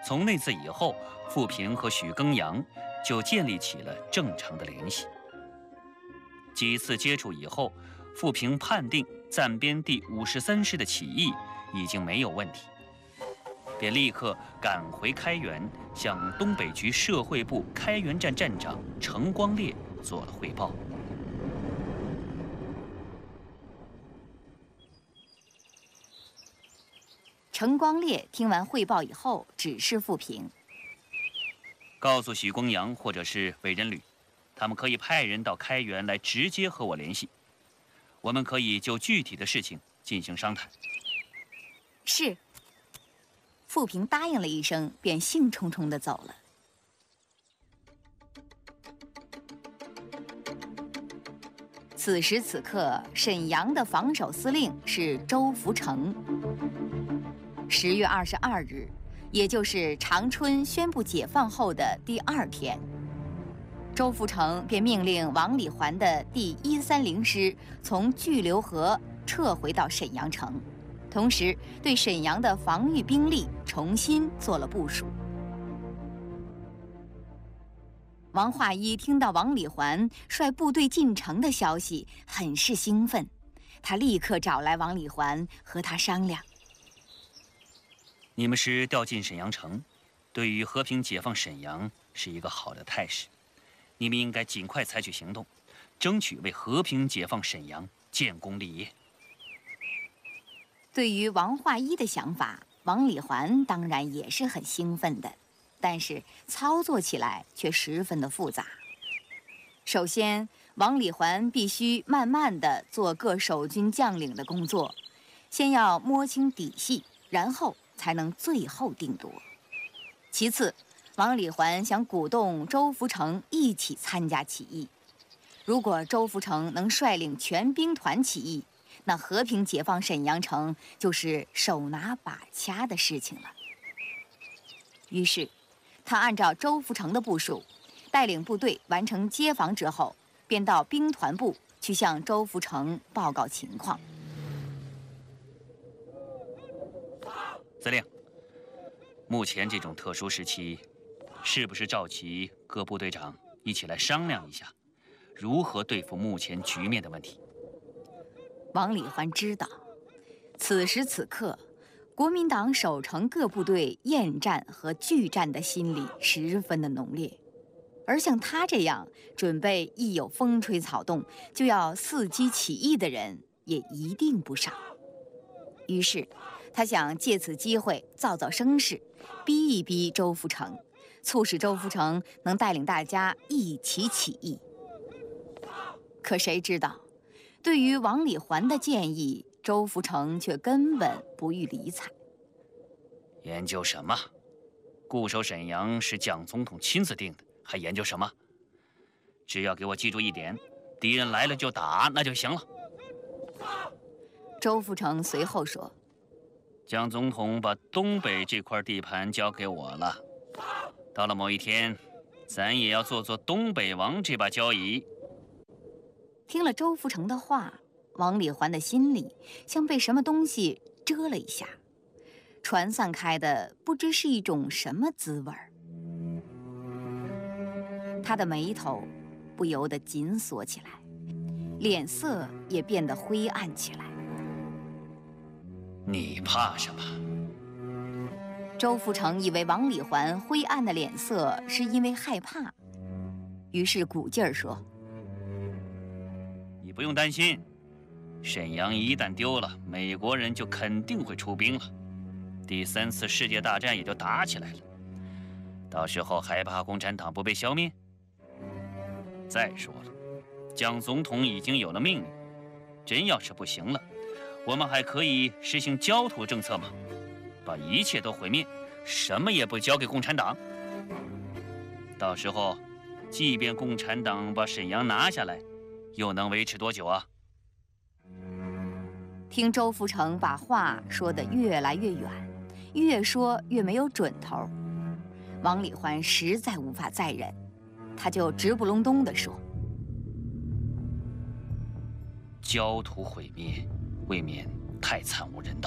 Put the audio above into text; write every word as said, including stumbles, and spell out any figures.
从那次以后，富平和许耕阳就建立起了正常的联系。几次接触以后，富平判定暂编第五十三师的起义已经没有问题，便立刻赶回开原，向东北局社会部开原站站长程光烈做了汇报。 程光烈听完汇报以后，指示富平， 告诉许耕阳或者是韦仁履，他们可以派人到开原来直接和我联系，我们可以就具体的事情进行商谈。 是。富平答应了一声，便兴冲冲地走了。此时此刻，沈阳的防守司令是周福成。十月二十二日，也就是长春宣布解放后的第二天，周福成便命令王礼环的第一三零师从巨流河撤回到沈阳城，同时对沈阳的防御兵力重新做了部署。王化一听到王礼环率部队进城的消息，很是兴奋，他立刻找来王礼环和他商量。 你们师调进沈阳城，对于和平解放沈阳是一个好的态势，你们应该尽快采取行动，争取为和平解放沈阳建功立业。 对于王化一的想法，王礼环当然也是很兴奋的，但是操作起来却十分的复杂。首先，王礼环必须慢慢地做各守军将领的工作，先要摸清底细，然后才能最后定夺。其次，王礼环想鼓动周福成一起参加起义。如果周福成能率领全兵团起义，那和平解放沈阳城就是手拿把掐的事情了。于是，他按照周福成的部署，带领部队完成接防之后，便到兵团部去向周福成报告情况。 司令，目前这种特殊时期，是不是召集各部队长一起来商量一下，如何对付目前局面的问题？ 王礼环知道，此时此刻，国民党守城各部队厌战和拒战的心理十分的浓烈，而像他这样准备一有风吹草动就要伺机起义的人也一定不少。于是，他想借此机会造造声势，逼一逼周福成，促使周福成能带领大家一起起义。可谁知道，对于王礼环的建议，周福成却根本不予理睬。 研究什么？固守沈阳是蒋总统亲自定的，还研究什么？只要给我记住一点，敌人来了就打，那就行了。 周福成随后说， 蒋总统把东北这块地盘交给我了，到了某一天，咱也要做做东北王这把交椅。 听了周福成的话，王礼环的心里像被什么东西遮了一下，传散开的不知是一种什么滋味儿。他的眉头不由得紧锁起来，脸色也变得灰暗起来。 你怕什么？ 周福成以为王礼环灰暗的脸色是因为害怕，于是鼓劲儿说， 你不用担心，沈阳一旦丢了，美国人就肯定会出兵了，第三次世界大战也就打起来了。到时候还怕共产党不被消灭？再说了，蒋总统已经有了命令，真要是不行了，我们还可以实行焦土政策吗？把一切都毁灭，什么也不交给共产党。到时候，即便共产党把沈阳拿下来，又能维持多久啊？ 听周福成把话说得越来越远，越说越没有准头，王礼环实在无法再忍，他就直不隆咚地说， 焦土毁灭未免太惨无人道。